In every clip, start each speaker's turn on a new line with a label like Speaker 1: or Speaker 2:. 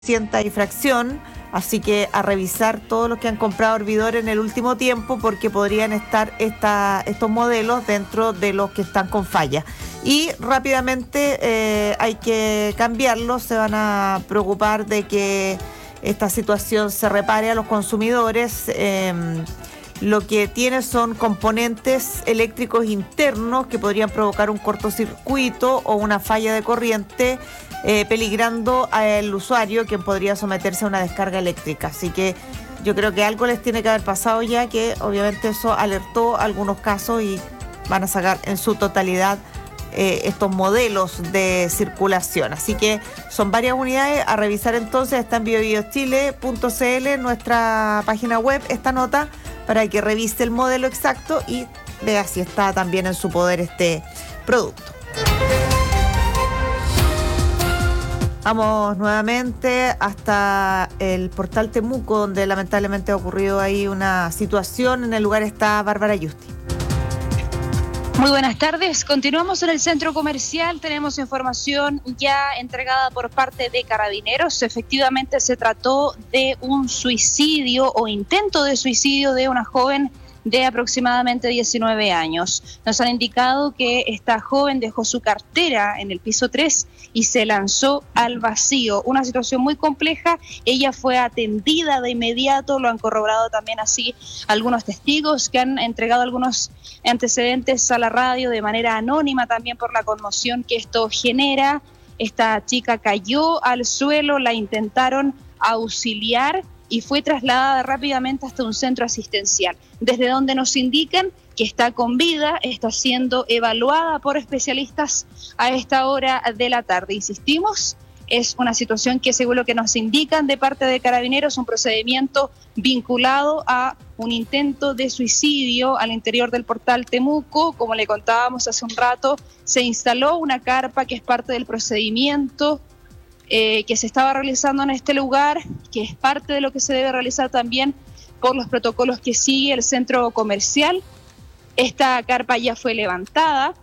Speaker 1: y fracción, así que a revisar todos los que han comprado hervidores en el último tiempo, porque podrían estar estos modelos dentro de los que están con falla. Y rápidamente hay que cambiarlos, se van a preocupar de que esta situación se repare a los consumidores. Lo que tiene son componentes eléctricos internos que podrían provocar un cortocircuito o una falla de corriente, peligrando al usuario, quien podría someterse a una descarga eléctrica. Así que yo creo que algo les tiene que haber pasado ya, que obviamente eso alertó algunos casos y van a sacar en su totalidad estos modelos de circulación. Así que son varias unidades a revisar. Entonces está en biobiochile.cl, nuestra página web, esta nota, para que revise el modelo exacto y vea si está también en su poder este producto. Vamos nuevamente hasta el portal Temuco, donde lamentablemente ha ocurrido ahí una situación. En el lugar está Bárbara Yusti.
Speaker 2: Muy buenas tardes. Continuamos en el centro comercial. Tenemos información ya entregada por parte de Carabineros. Efectivamente se trató de un suicidio o intento de suicidio de una joven de aproximadamente 19 años. Nos han indicado que esta joven dejó su cartera en el piso 3 y se lanzó al vacío. Una situación muy compleja. Ella fue atendida de inmediato, lo han corroborado también así algunos testigos que han entregado algunos antecedentes a la radio de manera anónima, también por la conmoción que esto genera. Esta chica cayó al suelo, la intentaron auxiliar y fue trasladada rápidamente hasta un centro asistencial, desde donde nos indican que está con vida, está siendo evaluada por especialistas a esta hora de la tarde. Insistimos, es una situación que, según lo que nos indican de parte de Carabineros, un procedimiento vinculado a un intento de suicidio al interior del portal Temuco. Como le contábamos hace un rato, se instaló una carpa que es parte del procedimiento que se estaba realizando en este lugar, que es parte de lo que se debe realizar también por los protocolos que sigue el centro comercial. Esta carpa ya fue levantada,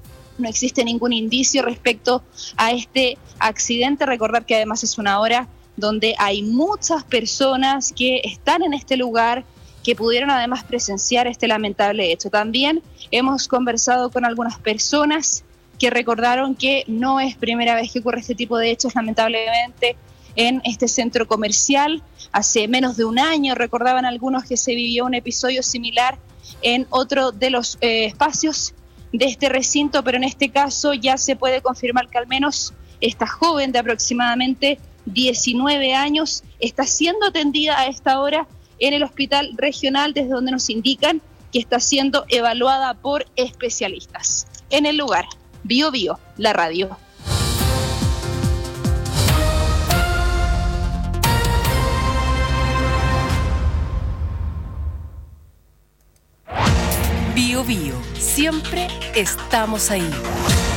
Speaker 2: no existe ningún indicio respecto a este accidente. Recordar que además es una hora donde hay muchas personas que están en este lugar, que pudieron además presenciar este lamentable hecho. También hemos conversado con algunas personas que recordaron que no es primera vez que ocurre este tipo de hechos, lamentablemente, en este centro comercial. Hace menos de un año recordaban algunos que se vivió un episodio similar en otro de los espacios de este recinto, pero en este caso ya se puede confirmar que al menos esta joven de aproximadamente 19 años está siendo atendida a esta hora en el hospital regional, desde donde nos indican que está siendo evaluada por especialistas. En el lugar, Bio Bio, la radio.
Speaker 3: Bio Bio, siempre estamos ahí.